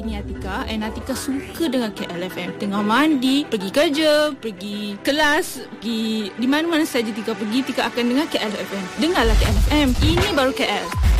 ini Atika, and Atika suka dengan KLFM. Tengah mandi, pergi kerja, pergi kelas, pergi di mana-mana saja Tika pergi, Tika akan dengar KLFM. Dengarlah KLFM. Ini baru KL.